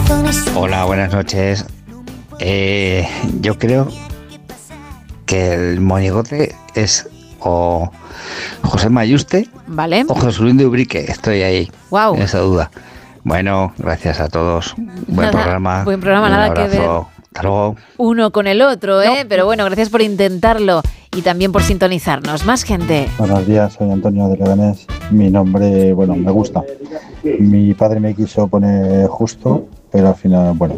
Hola, buenas noches. Yo creo que el monigote es o José Mayuste Vale. o José Luis de Ubrique. Estoy ahí, Wow. en esa duda. Bueno, gracias a todos. Buen programa. Buen programa, Un nada que ver abrazo. Hasta luego. uno con el otro, ¿eh? Pero bueno, gracias por intentarlo y también por sintonizarnos. Más gente. Buenos días, soy Antonio de Leganés. Mi nombre, bueno, me gusta. Mi padre me quiso poner Justo, pero al final, bueno,